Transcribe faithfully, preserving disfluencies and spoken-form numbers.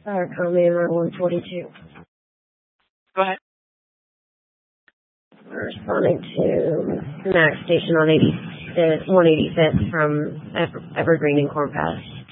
Fire Command one forty-two. Go ahead. Responding to Max Station on eighty-fifth, one eighty-fifth from Ever- Evergreen and Corn Pass.